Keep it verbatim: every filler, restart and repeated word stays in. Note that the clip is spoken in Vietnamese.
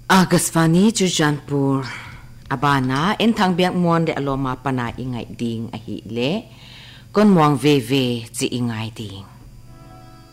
Agasvani Chujanpur Abana en thang biak muan de aloma pana ingai ding a hi le kon muang ve ve chi ingai ding